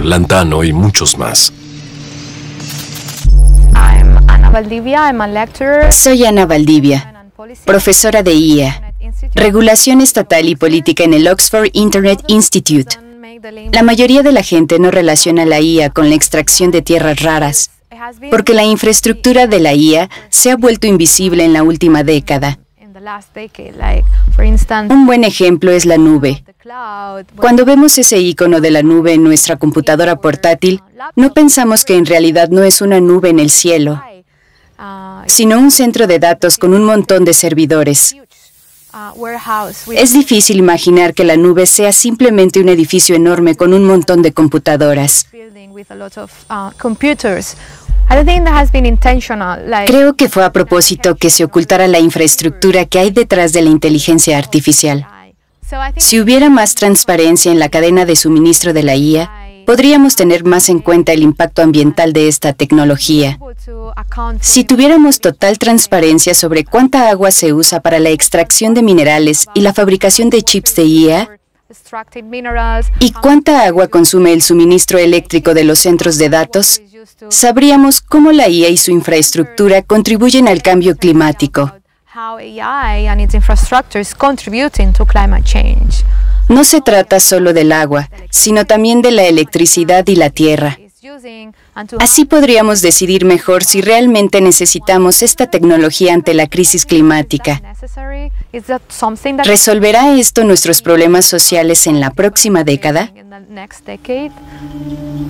lantano y muchos más. Soy Ana Valdivia, profesora de IA, Regulación Estatal y Política en el Oxford Internet Institute. La mayoría de la gente no relaciona la IA con la extracción de tierras raras, porque la infraestructura de la IA se ha vuelto invisible en la última década. Un buen ejemplo es la nube. Cuando vemos ese icono de la nube en nuestra computadora portátil, no pensamos que en realidad no es una nube en el cielo, sino un centro de datos con un montón de servidores. Es difícil imaginar que la nube sea simplemente un edificio enorme con un montón de computadoras. Creo que fue a propósito que se ocultara la infraestructura que hay detrás de la inteligencia artificial. Si hubiera más transparencia en la cadena de suministro de la IA, podríamos tener más en cuenta el impacto ambiental de esta tecnología. Si tuviéramos total transparencia sobre cuánta agua se usa para la extracción de minerales y la fabricación de chips de IA, y cuánta agua consume el suministro eléctrico de los centros de datos, sabríamos cómo la IA y su infraestructura contribuyen al cambio climático. No se trata solo del agua, sino también de la electricidad y la tierra. Así podríamos decidir mejor si realmente necesitamos esta tecnología ante la crisis climática. ¿Resolverá esto nuestros problemas sociales en la próxima década?